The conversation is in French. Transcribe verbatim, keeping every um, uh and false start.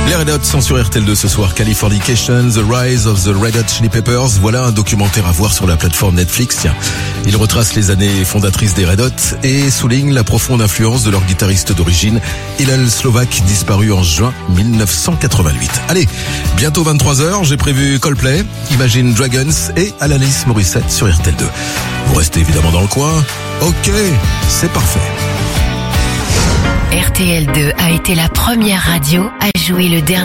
Les Red Hot sont sur R T L deux ce soir. Californication, The Rise of the Red Hot Chili Peppers. Voilà un documentaire à voir sur la plateforme Netflix. Tiens, il retrace les années fondatrices des Red Hot et souligne la profonde influence de leur guitariste d'origine, Hillel Slovak, disparu en juin mille neuf cent quatre-vingt-huit. Allez, bientôt vingt-trois heures, j'ai prévu Coldplay, Imagine Dragons et Alanis Morissette sur R T L deux. Vous restez évidemment dans le coin. Ok, c'est parfait. R T L deux a été la première radio à jouer le dernier